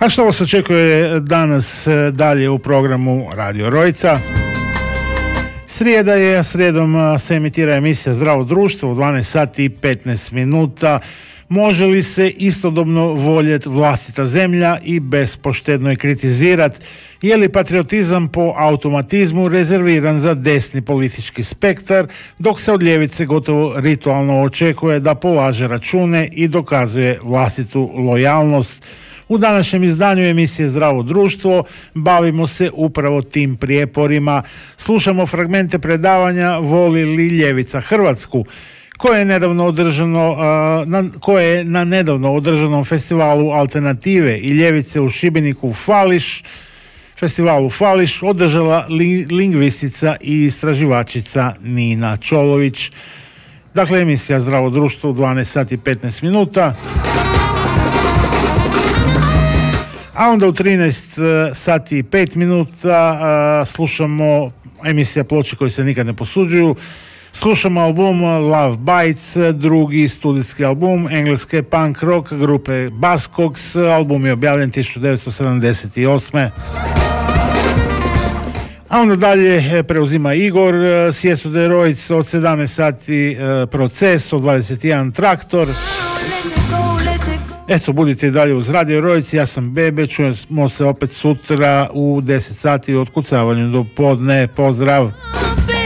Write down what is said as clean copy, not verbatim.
A što vas očekuje danas dalje u programu Radio Rojca? Srijeda je, srijedom se emitira emisija Zdravo društvo u 12 sati i 15 minuta. Može li se istodobno voljeti vlastita zemlja i bespoštedno je kritizirati? Je li patriotizam po automatizmu rezerviran za desni politički spektar, dok se od ljevice gotovo ritualno očekuje da polaže račune i dokazuje vlastitu lojalnost? U današnjem izdanju emisije Zdravo društvo bavimo se upravo tim prijeporima. Slušamo fragmente predavanja Voli li ljevica Hrvatsku, koje je na nedavno održanom festivalu Alternative i ljevice u Šibeniku festivalu Fališ održala lingvistica i istraživačica Nina Čolović. Dakle, emisija Zdravo društvo u 12 sati i 15 minuta. A onda u 13 sati i 5 minuta slušamo emisija Ploče koje se nikad ne posuđuju. Slušamo album Love Bites, drugi studijski album engleske punk rock grupe Buzzcocks. Album je objavljen 1978. A onda dalje preuzima Igor s Jesude Rojc, od 17 sati Proces, od 21 Traktor. Eto, budite i dalje uz Radio Rojc, ja sam Bebe, čujemo se opet sutra u 10 sati u otkucavanju do podne. Pozdrav!